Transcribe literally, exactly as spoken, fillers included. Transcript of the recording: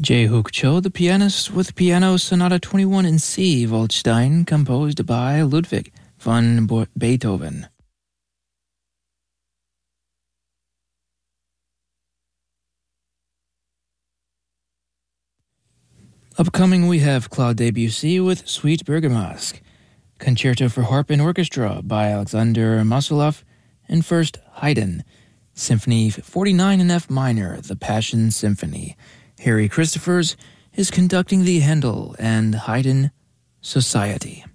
J. Hook Cho, the pianist, with Piano Sonata twenty-one in C, Waldstein, composed by Ludwig van Beethoven. Upcoming, we have Claude Debussy with Suite Bergamasque, Concerto for Harp and Orchestra by Alexander Moussorloff, and first Haydn, Symphony forty-nine in F minor, the Passion Symphony. Harry Christophers is conducting the Handel and Haydn Society.